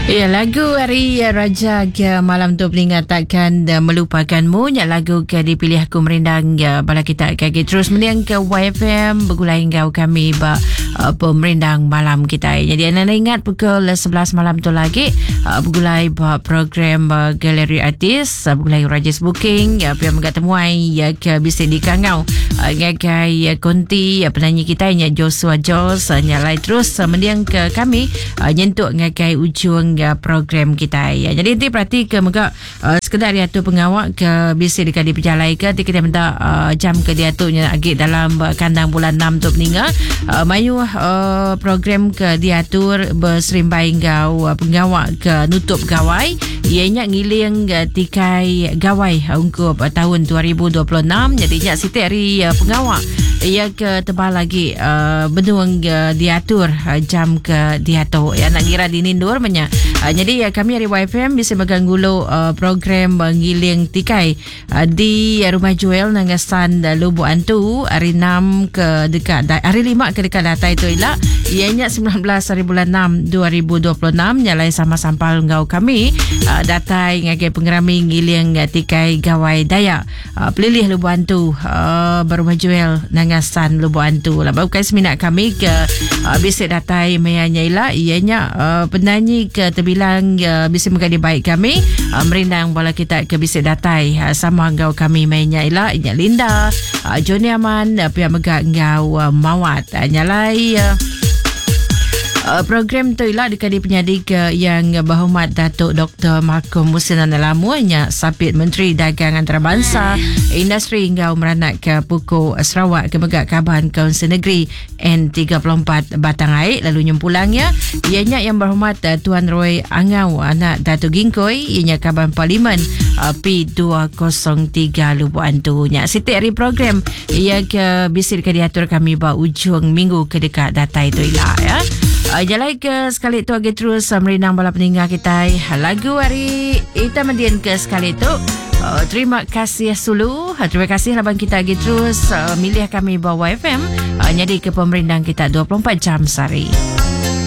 Ya, lagu hari Raja ke malam tu pelingat takkan melupakanmu. Ya, lagu ke dipilih aku merindang ya, bala kita kaki terus meniang ke YFM bergulai engkau kami pemerindang malam kita. Jadi anda ingat pukul 11 malam tu lagi bergulai program galeri artis bergulai Rajas Booking ya, pihak mengat temuai ya ke bisik di Kangau ngagai konti penyanyi kita nya Joshua Jos nyalai terus meniang ke kami nyentuk ngagai ujung program kita ya. Jadi nanti perhati ke megak sekedar diatur pengawak ke bisik dekat di perjalai ke kita minta jam ke diaturnya agak dalam kandang bulan 6 tu meninggal mayu program ke diatur berserimbai ngau pengawak ke nutup gawai ianya ngiling tikai gawai untuk tahun 2026. Jadi nyak siti hari pengawak ia ke tebal lagi benuang diatur jam ke diatur ya nak kira dinindur banyak. Jadi kami dari YFM bisa mengganggulo program ngiling tikai di Rumah Joel Nangasan Lubuk Antu hari 6 ke dekat hari 5 ke dekat data itu ilah ianya 19 hari bulan 6 2026 nyalai sama sampal ngau kami datai ngagai pengerami ngiling tikai gawai Dayak pelilih Lubuk Antu Rumah Joel Nangasan Lubuk Antu lah bukan seminat kami ke bisik datai mayanya ilah ianya penyanyi ke terbilang bisa menjadi baik kami merindang bola kita ke bisik datai sama ngau kami mainnya ilah inya Linda Joni Aman pihak megak ngau mawat nyalai program tu ialah dekat penyadik yang berhormat Datuk Dr. Malcolm Muslinan Alamuanya Sapit Menteri Dagang Antarabangsa Industri hingga meranak ke Pokok Sarawak ke Megak Kaban Kaunsil Negeri N34 Batang Air lalu nyempulangnya ianya yang berhormat Tuan Roy Angau anak Datuk Gingkoi ianya Kaban Parlimen P203 Lubuk Antunya setiap hari program ia ke bisik ke diatur kami ujung minggu ke dekat data itu ialah ya. Jalai ke sekali tu agak terus merindang bala peninggal kita lagu hari kita mendian ke sekali tu terima kasih Sulu terima kasih laban kita agak terus milih kami bawa FM jadi ke pemerindang kita 24 jam sehari.